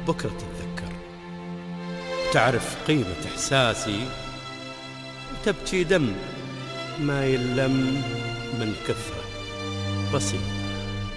بكرة تتذكر، تعرف قيمة إحساسي، وتبكي دم ما يلم من كثرة بسيط.